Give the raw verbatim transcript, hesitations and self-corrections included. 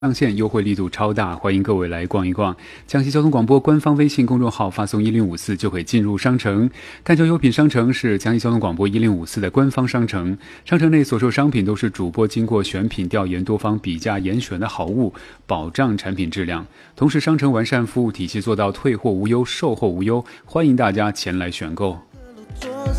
上线优惠力度超大，欢迎各位来逛一逛。江西交通广播官方微信公众号发送一零五四就可以进入商城。看球优品商城是江西交通广播一零五四的官方商城，商城内所售商品都是主播经过选品调研、多方比价严选的好物，保障产品质量。同时，商城完善服务体系，做到退货无忧、售后无忧，欢迎大家前来选购。